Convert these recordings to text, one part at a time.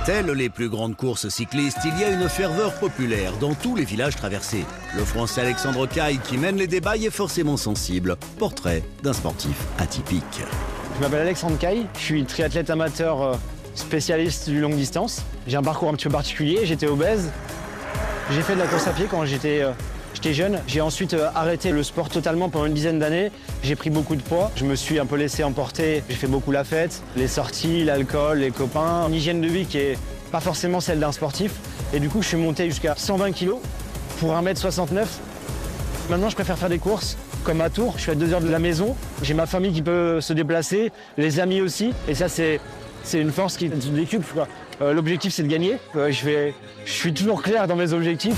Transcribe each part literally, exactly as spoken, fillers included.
Telles les plus grandes courses cyclistes, il y a une ferveur populaire dans tous les villages traversés. Le Français Alexandre Caille, qui mène les débats, y est forcément sensible. Portrait d'un sportif atypique. Je m'appelle Alexandre Caille, je suis triathlète amateur euh, spécialiste du longue distance. J'ai un parcours un petit peu particulier, j'étais obèse. J'ai fait de la course à pied quand j'étais euh, j'étais jeune. J'ai ensuite euh, arrêté le sport totalement pendant une dizaine d'années. J'ai pris beaucoup de poids, je me suis un peu laissé emporter. J'ai fait beaucoup la fête, les sorties, l'alcool, les copains. Une hygiène de vie qui est pas forcément celle d'un sportif. Et du coup, je suis monté jusqu'à cent vingt kilos pour un mètre soixante-neuf. Maintenant, je préfère faire des courses comme à Tours. Je suis à deux heures de la maison. J'ai ma famille qui peut se déplacer, les amis aussi. Et ça, c'est c'est une force qui se décuple, quoi. Euh, L'objectif, c'est de gagner. Euh, je, vais, je suis toujours clair dans mes objectifs.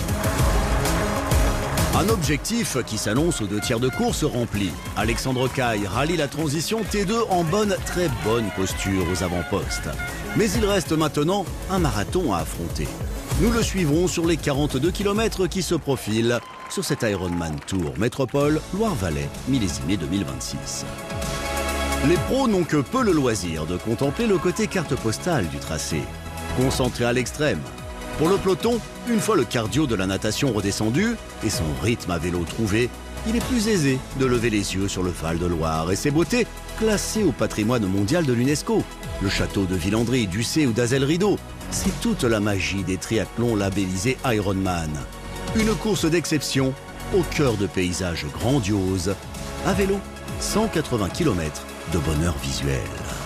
Un objectif qui s'annonce aux deux tiers de course rempli. Alexandre Caille rallie la transition T deux en bonne, très bonne posture aux avant-postes. Mais il reste maintenant un marathon à affronter. Nous le suivrons sur les quarante-deux kilomètres qui se profilent sur cet Ironman Tour Métropole Loire-Valais millésimé deux mille vingt-six. Les pros n'ont que peu le loisir de contempler le côté carte postale du tracé, concentré à l'extrême. Pour le peloton, une fois le cardio de la natation redescendu et son rythme à vélo trouvé, il est plus aisé de lever les yeux sur le Val de Loire et ses beautés classées au patrimoine mondial de l'UNESCO. Le château de Villandry, d'Ussé ou d'Azel-Rideau, c'est toute la magie des triathlons labellisés Ironman. Une course d'exception au cœur de paysages grandioses. À vélo, cent quatre-vingts kilomètres de bonheur visuel.